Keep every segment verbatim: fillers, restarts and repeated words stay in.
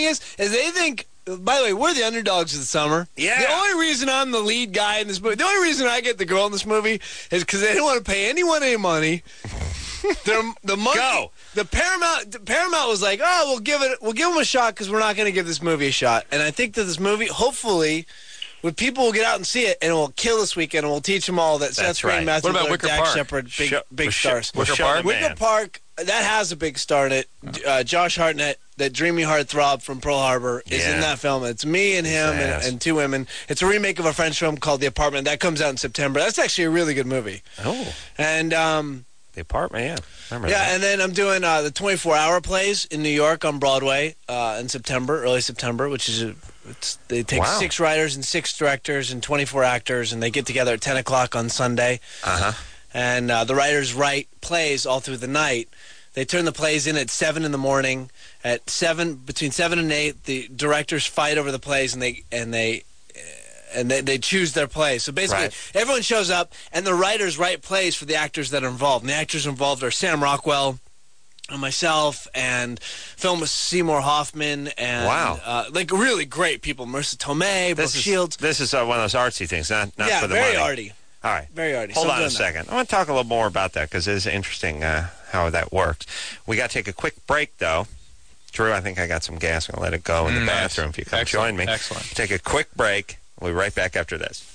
is, is they think. By the way, we're the underdogs of the summer. Yeah. The only reason I'm the lead guy in this movie, the only reason I get the girl in this movie is because they didn't want to pay anyone any money. They're, the monkey, Go. The Paramount, the Paramount was like, oh, we'll give it, we'll give them a shot because we're not going to give this movie a shot. And I think that this movie, hopefully, with people will get out and see it, and it will kill this weekend, and we'll teach them all that That's Seth Green, right. Matthew What about Lillard, Wicker Dak Park? Shepard, big, Show- big show- stars. we'll Wicker show Park? the Wicker man. Park, that has a big star in it. Uh, Josh Hartnett, that dreamy heartthrob from Pearl Harbor, is Yeah. in that film. It's me and him and, Yes. and two women. It's a remake of a French film called The Apartment. That comes out in September. That's actually a really good movie. Oh, And um, the apartment, yeah. Remember yeah, that. and then I'm doing uh, the twenty-four hour plays in New York on Broadway uh, in September, early September, which is a, it's, they take Wow. six writers and six directors and twenty-four actors, and they get together at ten o'clock on Sunday. Uh-huh. And uh, the writers write plays all through the night. They turn the plays in at seven in the morning. At seven, between seven and eight, the directors fight over the plays, and they and they and they, they choose their plays. So basically, Right. everyone shows up, and the writers write plays for the actors that are involved. And the actors involved are Sam Rockwell, and myself, and film Seymour Hoffman, and Wow. uh, like really great people. Marissa Tomei, Brooke This is, Shields. this is uh, one of those artsy things, not, not yeah, for the very money. arty. All right. Very arty. Hold So I'm on a doing that. second. I want to talk a little more about that because it is interesting uh, how that works. We got to take a quick break, though. Drew, I think I got some gas. I'm going to let it go in the Mm, nice. bathroom if you come Excellent. join me. Excellent. Take a quick break. We'll be right back after this.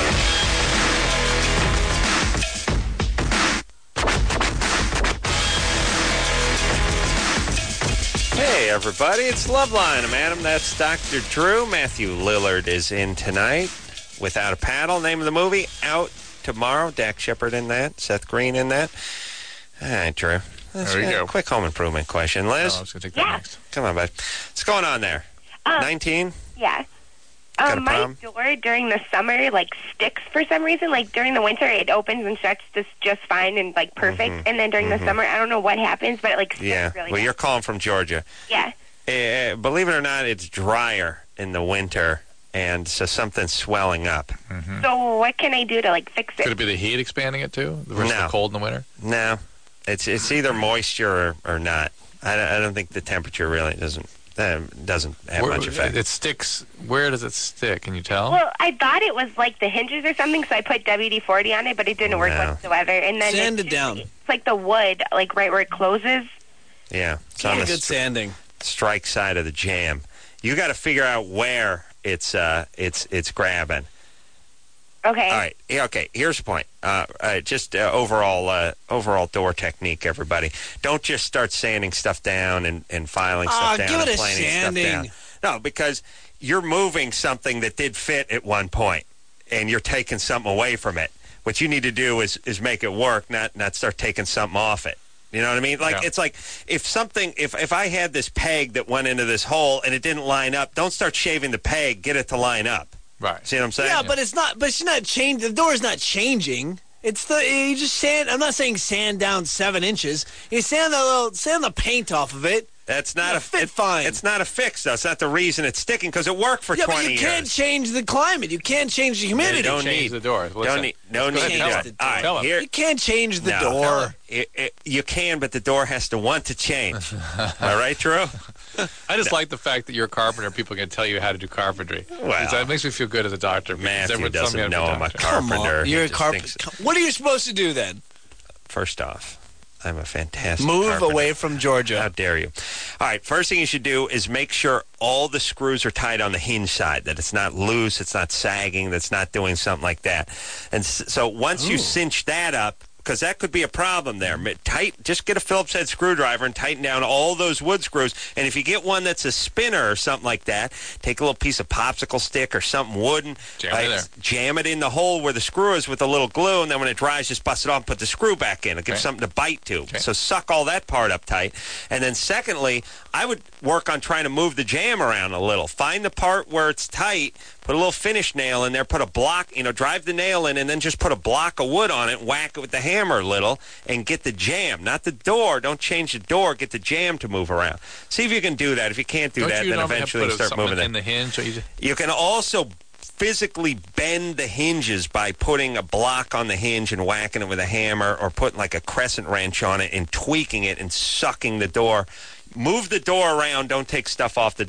Hey, everybody. It's Loveline. I'm Adam. That's Doctor Drew. Matthew Lillard is in tonight. Without a Paddle, name of the movie, out tomorrow. Dak Shepard in that. Seth Green in that. All right, Drew. Let's There you get a go. quick home improvement question. Oh, Liz, I was going to take that Yeah. next. come on, bud. What's going on there? Um, nineteen? Yeah. Got a Um, my problem? door during the summer like sticks for some reason. Like during the winter, it opens and shuts just just fine and like perfect. Mhm. And then during Mhm. the summer, I don't know what happens, but it like sticks Yeah. really Well, bad. you're calling from Georgia. Yeah. Uh, believe it or not, it's drier in the winter, and so something's swelling up. So what can I do to like fix it? Could it be the heat expanding it too? Versus No. the cold in the winter? No, it's it's either moisture or, or not. I don't, I don't think the temperature really doesn't uh, doesn't have Where- much effect. It sticks. Where does it stick? Can you tell? Well, I thought it was like the hinges or something, so I put W D forty on it, but it didn't work No. whatsoever. And then Sand it's it just- down. It's like the wood, like right where it closes. Yeah, it's Get on a the good stri- sanding. strike side of the jam. You got to figure out where it's uh it's it's grabbing. Okay. All right. Yeah, okay. Here's the point. Uh, uh, just uh, overall, uh, overall door technique. Everybody, don't just start sanding stuff down and, and filing Aw, stuff down give it and a planing stuff sanding. down. No, because you're moving something that did fit at one point, and you're taking something away from it. What you need to do is is make it work, not not start taking something off it. You know what I mean? Like Yeah. it's like if something, if if I had this peg that went into this hole and it didn't line up, don't start shaving the peg. Get it to line up. Right. See what I'm saying? Yeah, but it's not. But it's not changing. The door is not changing. It's the you just sand. I'm not saying sand down seven inches. You sand the little sand the paint off of it. That's not Yeah, a fit it- fine. It's not a fix, though. It's not the reason it's sticking because it worked for Yeah, but twenty you can't years. change the climate. You can't change the humidity. don't Change need- the door. What's Don't that? need, no Go need ahead, to do tell it. him. it. All right, Tell him. here, You can't change the No. door. it, it, you can, but the door has to want to change. All right, Drew? I just like the fact that you're a carpenter. People can tell you how to do carpentry. Well, that makes me feel good as a doctor. because Matthew everyone's telling me doesn't how know to I'm be a doctor. Come carpenter. on, He you're a just carpenter. thinks- What are you supposed to do then? First off, I'm a fantastic Move carpenter. away from How Georgia. dare you? All right, first thing you should do is make sure all the screws are tight on the hinge side, that it's not loose, it's not sagging, that's not doing something like that. And s- so once you cinch that up, because that could be a problem there. Ma- Tight, just get a Phillips head screwdriver and tighten down all those wood screws. And if you get one that's a spinner or something like that, take a little piece of popsicle stick or something wooden, Jam it in there. jam it in the hole where the screw is with a little glue, and then when it dries, just bust it off and put the screw back in. It'll give Okay. something to bite to. Okay. So suck all that part up tight. And then secondly, I would work on trying to move the jam around a little. Find the part where it's tight, put a little finish nail in there, put a block, you know, drive the nail in, and then just put a block of wood on it, and whack it with the hammer a little, and get the jam. Not the door. Don't change the door. Get the jam to move around. See if you can do that. If you can't do Don't that, you then normally have to eventually put start something moving it. in the hinge? Or you just, You can also physically bend the hinges by putting a block on the hinge and whacking it with a hammer, or putting like a crescent wrench on it and tweaking it and sucking the door. Move the door around. Don't take stuff off the